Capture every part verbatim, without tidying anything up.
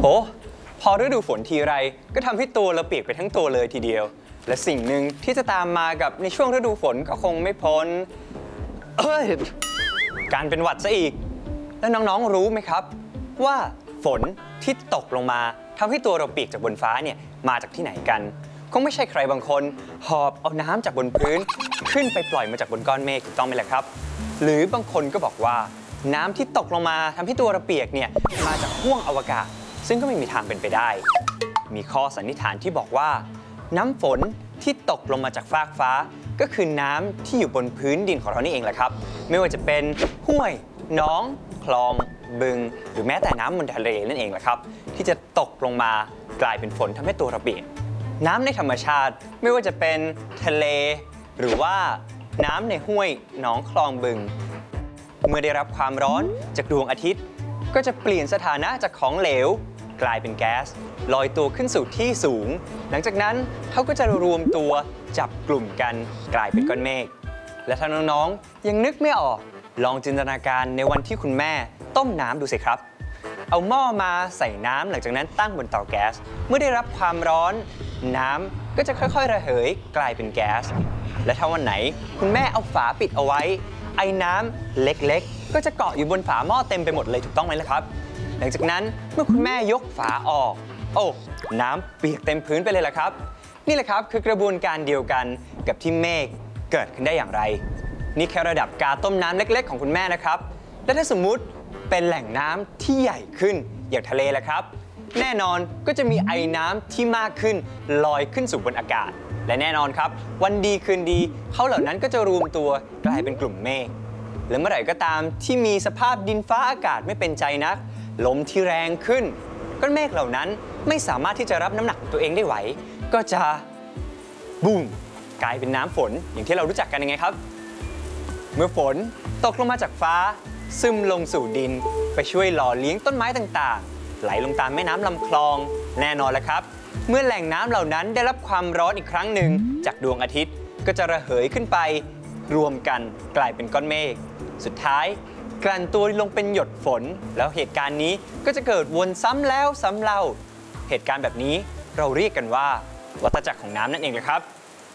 โหพอฤดูฝนทีไรก็ทำให้ตัวเราเปียกไปทั้งตัวเลยทีเดียวและสิ่งหนึ่งที่จะตามมากับในช่วงฤดูฝนก็คงไม่พ้นเอ้ยการเป็นหวัดซะอีกแล้วน้องๆรู้ไหมครับว่าฝนที่ตกลงมาทำให้ตัวเราเปียกจากบนฟ้าเนี่ยมาจากที่ไหนกันคงไม่ใช่ใครบางคนหอบเอาน้ำจากบนพื้นขึ้นไปปล่อยมาจากบนก้อนเมฆถูกต้องไหมล่ะครับหรือบางคนก็บอกว่าน้ำที่ตกลงมาทำให้ตัวเราเปียกเนี่ยมาจากห้วงอวกาศซึ่งก็ไม่มีทางเป็นไปได้มีข้อสันนิษฐานที่บอกว่าน้ำฝนที่ตกลงมาจากฟากฟ้าก็คือน้ำที่อยู่บนพื้นดินของเรานี่เองแหละครับไม่ว่าจะเป็นห้วยหนองคลองบึงหรือแม้แต่น้ำบนทะเลนั่นเองแหละครับที่จะตกลงมากลายเป็นฝนทำให้ตัวเราเปียกน้ำในธรรมชาติไม่ว่าจะเป็นทะเลหรือว่าน้ำในห้วยหนองคลองบึงเมื่อได้รับความร้อนจากดวงอาทิตย์ก็จะเปลี่ยนสถานะจากของเหลวกลายเป็นแก๊สลอยตัวขึ้นสู่ที่สูงหลังจากนั้นเขาก็จะรวมตัวจับกลุ่มกันกลายเป็นก้อนเมฆและถ้าน้องๆยังนึกไม่ออกลองจินตนาการในวันที่คุณแม่ต้มน้ำดูสิครับเอาหม้อมาใส่น้ำหลังจากนั้นตั้งบนเตาแก๊สเมื่อได้รับความร้อนน้ำก็จะค่อยๆระเหยกลายเป็นแก๊สและถ้าวันไหนคุณแม่เอาฝาปิดเอาไว้ไอ้น้ำเล็กๆก็จะเกาะอยู่บนฝาหม้อเต็มไปหมดเลยถูกต้องไหมล่ะครับหลังจากนั้นเมื่อคุณแม่ยกฝาออกโอ้น้ำเปียกเต็มพื้นไปเลยล่ะครับนี่แหละครับคือกระบวนการเดียวกันกับที่เมฆเกิดขึ้นได้อย่างไรนี่แค่ระดับกาต้มน้ำเล็กๆของคุณแม่นะครับและถ้าสมมุติเป็นแหล่งน้ำที่ใหญ่ขึ้นอย่างทะเลล่ะครับแน่นอนก็จะมีไอน้ำที่มากขึ้นลอยขึ้นสู่บนอากาศและแน่นอนครับวันดีคืนดีเขาเหล่านั้นก็จะรวมตัวกลายเป็นกลุ่มเมฆและเมื่อไหร่ก็ตามที่มีสภาพดินฟ้าอากาศไม่เป็นใจนักลมที่แรงขึ้นก้อนเมฆเหล่านั้นไม่สามารถที่จะรับน้ำหนักตัวเองได้ไหวก็จะบูมกลายเป็นน้ำฝนอย่างที่เรารู้จักกันยังไงครับเมื่อฝนตกลงมาจากฟ้าซึมลงสู่ดินไปช่วยหล่อเลี้ยงต้นไม้ต่างๆไหลลงตามแม่น้ำลำคลองแน่นอนแหละครับเมื่อแหล่งน้ำเหล่านั้นได้รับความร้อนอีกครั้งหนึ่งจากดวงอาทิตย์ก็จะระเหยขึ้นไปรวมกันกลายเป็นก้อนเมฆสุดท้ายกลั่นตัวลงเป็นหยดฝนแล้วเหตุการณ์นี้ก็จะเกิดวนซ้ำแล้วซ้ำเล่าเหตุการณ์แบบนี้เราเรียกกันว่าวัฏจักรของน้ำนั่นเองนะครับ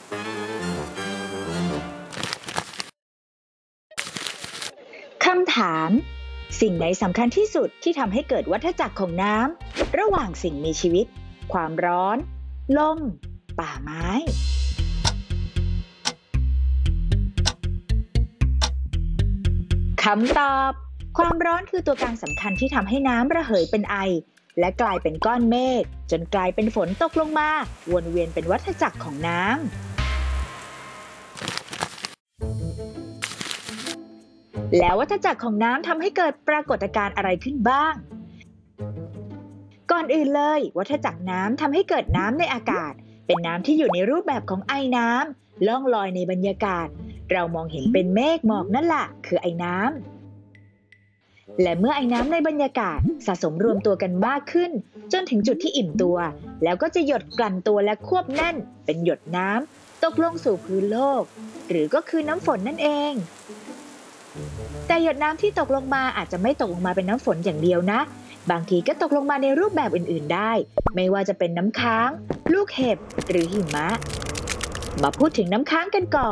คำถามสิ่งไหนสำคัญที่สุดที่ทำให้เกิดวัฏจักรของน้ำระหว่างสิ่งมีชีวิตความร้อนลมป่าไม้คำตอบความร้อนคือตัวการสำคัญที่ทำให้น้ำระเหยเป็นไอและกลายเป็นก้อนเมฆจนกลายเป็นฝนตกลงมาวนเวียนเป็นวัฏจักรของน้ำแล้ววัฏจักรของน้ำทำให้เกิดปรากฏการณ์อะไรขึ้นบ้างก่อนอื่นเลยวัฏจักรน้ำทำให้เกิดน้ำในอากาศเป็นน้ำที่อยู่ในรูปแบบของไอน้ำล่องลอยในบรรยากาศเรามองเห็นเป็นเมฆหมอกนั่นแหละคือไอน้ำและเมื่อไอน้ำในบรรยากาศสะสมรวมตัวกันมากขึ้นจนถึงจุดที่อิ่มตัวแล้วก็จะหยดกลั่นตัวและควบแน่นเป็นหยดน้ำตกลงสู่พื้นโลกหรือก็คือน้ำฝนนั่นเองแต่หยดน้ำที่ตกลงมาอาจจะไม่ตกลงมาเป็นน้ำฝนอย่างเดียวนะบางทีก็ตกลงมาในรูปแบบอื่นๆได้ไม่ว่าจะเป็นน้ำค้างลูกเห็บหรือหิมะมาพูดถึงน้ำค้างกันก่อน